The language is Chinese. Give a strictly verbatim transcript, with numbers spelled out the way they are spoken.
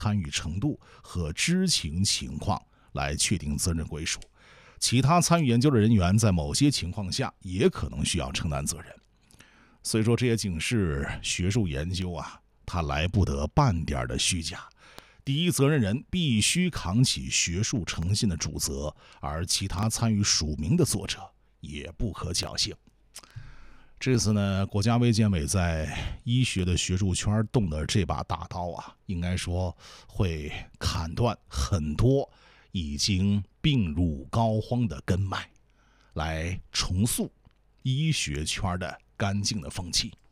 参与程度和知情情况来确定责任归属。其他参与研究的人员在某些情况下也可能需要承担责任。所以说，这也警示学术研究啊，它来不得半点的虚假。第一责任人必须扛起学术诚信的主责，而其他参与署名的作者也不可侥幸。这次呢，国家卫健委在医学的学术圈动的这把大刀啊，应该说会砍断很多已经病入膏肓的根脉，来重塑医学圈的干净的风气。